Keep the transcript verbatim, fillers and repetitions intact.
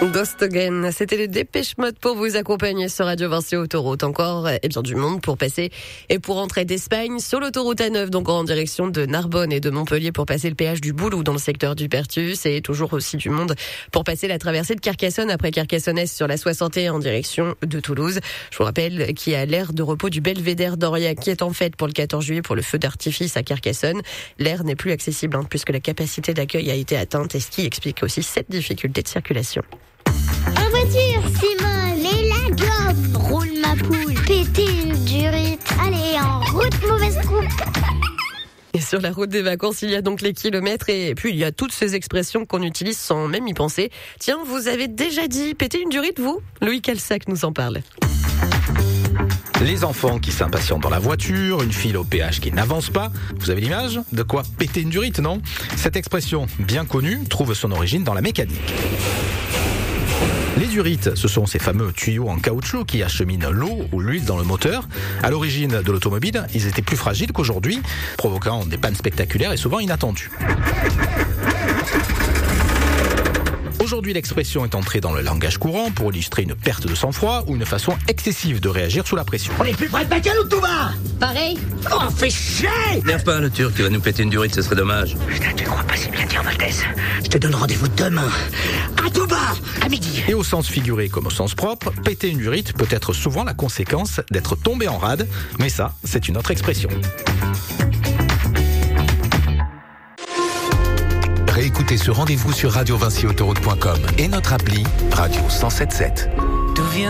Ghost Again, c'était le Dépêche Mode pour vous accompagner sur Radio Vinci Autoroute. Encore et bien du monde pour passer et pour rentrer d'Espagne sur l'autoroute A neuf, donc en direction de Narbonne et de Montpellier pour passer le péage du Boulou dans le secteur du Pertus, et toujours aussi du monde pour passer la traversée de Carcassonne après Carcassonne-Est sur la soixante et un en direction de Toulouse. Je vous rappelle qu'il y a l'aire de repos du Belvédère d'Aurillac qui est en fête pour le quatorze juillet pour le feu d'artifice à Carcassonne. L'aire n'est plus accessible hein, puisque la capacité d'accueil a été atteinte, et ce qui explique aussi cette difficulté de circulation. En voiture, Simone, les la gomme, roule ma poule, péter une durite, allez en route, mauvaise coupe. Et sur la route des vacances, il y a donc les kilomètres et puis il y a toutes ces expressions qu'on utilise sans même y penser. Tiens, vous avez déjà dit péter une durite, vous ? Louis Calsac nous en parle. Les enfants qui s'impatientent dans la voiture, une file au péage qui n'avance pas. Vous avez l'image de quoi péter une durite, non ? Cette expression bien connue trouve son origine dans la mécanique. Les durites, ce sont ces fameux tuyaux en caoutchouc qui acheminent l'eau ou l'huile dans le moteur. À l'origine de l'automobile, ils étaient plus fragiles qu'aujourd'hui, provoquant des pannes spectaculaires et souvent inattendues. Aujourd'hui, l'expression est entrée dans le langage courant pour illustrer une perte de sang-froid ou une façon excessive de réagir sous la pression. On est plus près de Bacalou ou de Touba ? Pareil. Oh, fait chier ! Nerve pas le Turc qui va nous péter une durite, ce serait dommage. Putain, tu crois pas si bien dire, Maltese ? Je te donne rendez-vous demain, à Touba, à midi. Et au sens figuré comme au sens propre, péter une durite peut être souvent la conséquence d'être tombé en rade, mais ça, c'est une autre expression. Réécoutez ce rendez-vous sur radio vinci autoroute point com et notre appli Radio cent soixante-dix-sept.